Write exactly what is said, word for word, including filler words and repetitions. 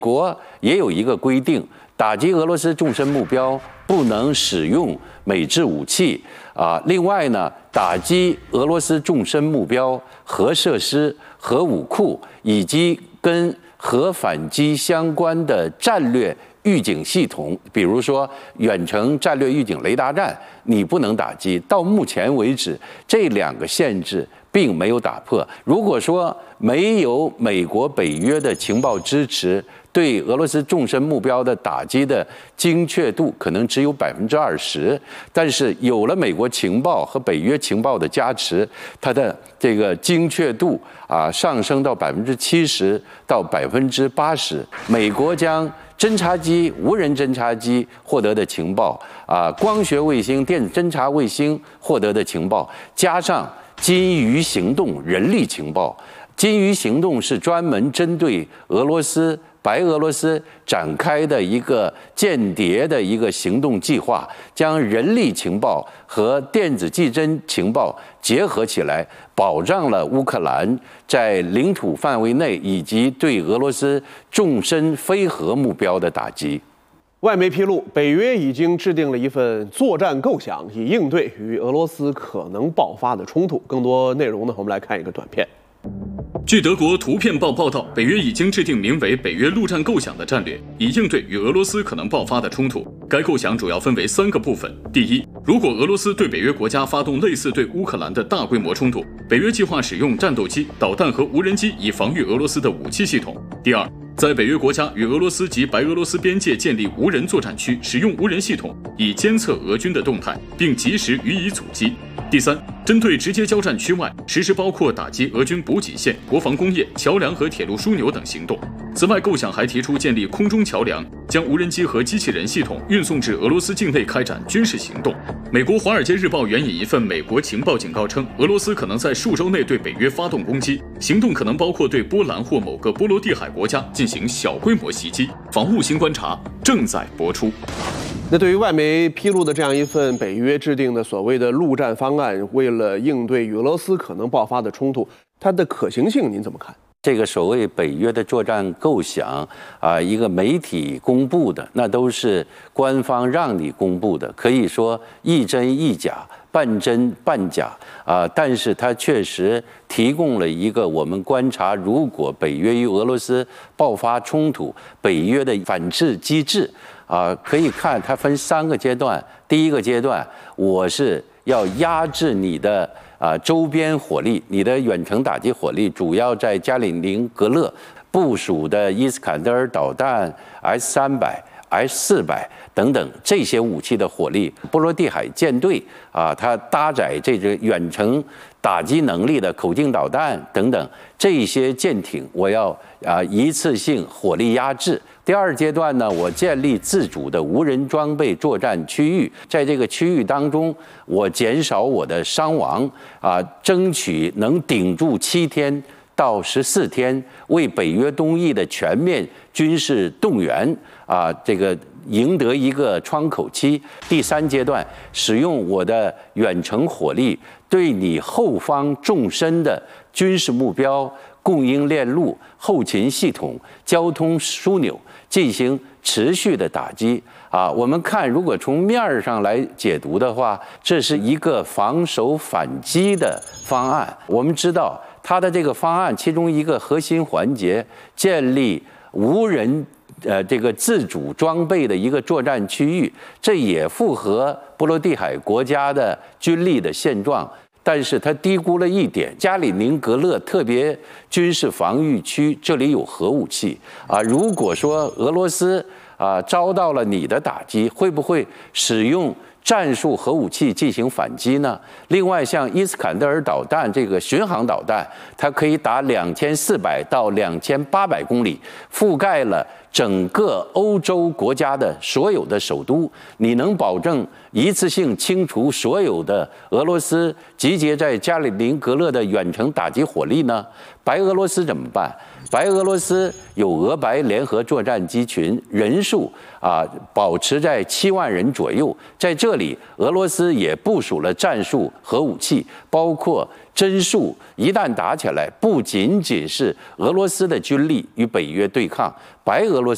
国也有一个规定，打击俄罗斯纵深目标不能使用美制武器啊。另外呢，打击俄罗斯纵深目标、核设施、核武库以及跟核反击相关的战略预警系统，比如说远程战略预警雷达站，你不能打击。到目前为止，这两个限制并没有打破。如果说没有美国、北约的情报支持，对俄罗斯纵深目标的打击的精确度可能只有百分之二十，但是有了美国情报和北约情报的加持，它的这个精确度啊上升到百分之七十到百分之八十。美国将侦察机、无人侦察机获得的情报啊，光学卫星、电子侦察卫星获得的情报，加上金鱼行动人力情报。金鱼行动是专门针对俄罗斯、白俄罗斯展开的一个间谍的一个行动计划，将人力情报和电子技侦情报结合起来，保障了乌克兰在领土范围内以及对俄罗斯纵深非核目标的打击。 外媒披露，北约已经制定了一份作战构想，以应对与俄罗斯可能爆发的冲突。更多内容呢，我们来看一个短片。 据德国图片报报道，北约已经制定名为北约陆战构想的战略，以应对与俄罗斯可能爆发的冲突。该构想主要分为三个部分。第一，如果俄罗斯对北约国家发动类似对乌克兰的大规模冲突，北约计划使用战斗机、导弹和无人机以防御俄罗斯的武器系统。第二，在北约国家与俄罗斯及白俄罗斯边界建立无人作战区，使用无人系统以监测俄军的动态，并及时予以阻击。第三，针对直接交战区外，实施包括打击俄军补给线、国防工业、桥梁和铁路枢纽等行动。此外，构想还提出建立空中桥梁，将无人机和机器人系统运送至俄罗斯境内开展军事行动。美国《华尔街日报》援引一份美国情报警告称，俄罗斯可能在数周内对北约发动攻击，行动可能包括对波兰或某个波罗的海国家进行小规模袭击。防务新观察正在播出。 那对于外媒披露的这样一份北约制定的所谓的陆战方案，为了应对与俄罗斯可能爆发的冲突，它的可行性您怎么看？ 这个所谓北约的作战构想啊，一个媒体公布的，那都是官方让你公布的，可以说一真一假，半真半假啊。但是它确实提供了一个我们观察，如果北约与俄罗斯爆发冲突，北约的反制机制啊，可以看它分三个阶段。第一个阶段，我是要压制你的啊周边火力，你的远程打击火力主要在加里宁格勒部署的伊斯坎德尔导弹、S 三百、S 四百等等这些武器的火力。波罗的海舰队啊，它搭载这个远程打击能力的口径导弹等等这些舰艇，我要啊一次性火力压制。第二阶段呢，我建立自主的无人装备作战区域，在这个区域当中，我减少我的伤亡啊，争取能顶住七天到十四天，为北约东翼的全面军事动员啊，这个赢得一个窗口期。第三阶段，使用我的远程火力对你后方纵深的军事目标、供应链路、后勤系统、交通枢纽进行持续的打击啊！我们看，如果从面上来解读的话，这是一个防守反击的方案。我们知道，它的这个方案其中一个核心环节，建立无人呃这个自主装备的一个作战区域，这也符合波罗的海国家的军力的现状。但是他低估了一点，加里宁格勒特别军事防御区这里有核武器啊。如果说俄罗斯啊遭到了你的打击，会不会使用战术核武器进行反击呢？另外，像伊斯坎德尔导弹这个巡航导弹，它可以打两千四百到两千八百公里，覆盖了整个欧洲国家的所有的首都。你能保证一次性清除所有的俄罗斯集结在加里宁格勒的远程打击火力呢？白俄罗斯怎么办？白俄罗斯有俄白联合作战机群，人数啊保持在七万人左右。在这里，俄罗斯也部署了战术核武器，包括帧数。一旦打起来，不仅仅是俄罗斯的军力与北约对抗，白俄罗斯